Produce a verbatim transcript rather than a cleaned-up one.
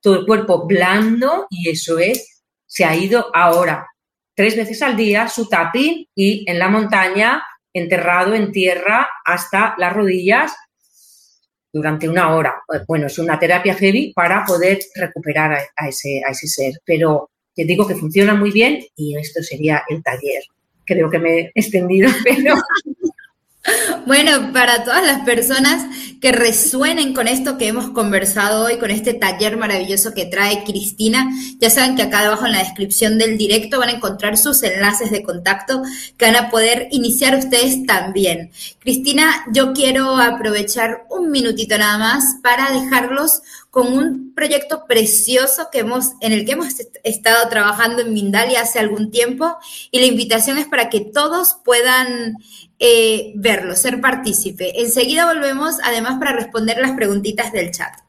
todo el cuerpo blando y eso es, se ha ido ahora. Tres veces al día su tapping y en la montaña, enterrado en tierra hasta las rodillas durante una hora. Bueno, es una terapia heavy para poder recuperar a, a, ese, a ese ser, pero te digo que funciona muy bien y esto sería el taller. Creo que me he extendido, pero... Bueno, para todas las personas que resuenen con esto que hemos conversado hoy, con este taller maravilloso que trae Cristina, ya saben que acá debajo en la descripción del directo van a encontrar sus enlaces de contacto que van a poder iniciar ustedes también. Cristina, yo quiero aprovechar un minutito nada más para dejarlos con un proyecto precioso que hemos, en el que hemos estado trabajando en Mindalia hace algún tiempo y la invitación es para que todos puedan eh, verlo, ser partícipe. Enseguida volvemos, además, para responder las preguntitas del chat.